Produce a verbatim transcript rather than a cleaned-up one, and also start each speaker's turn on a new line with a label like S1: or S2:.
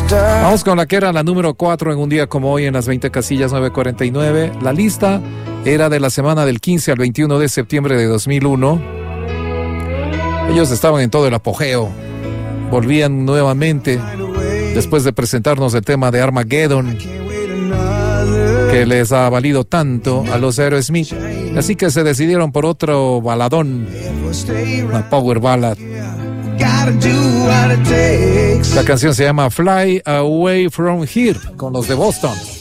S1: Vamos con la que era la número cuatro en un día como hoy en las veinte casillas nueve cuarenta y nueve. La lista era de la semana del quince al veintiuno de septiembre de dos mil uno. Ellos estaban en todo el apogeo. Volvían nuevamente después de presentarnos el tema de Armageddon, que les ha valido tanto a los Aerosmith. Así que se decidieron por otro baladón, una power ballad. La canción se llama Fly Away From Here, con los de Boston.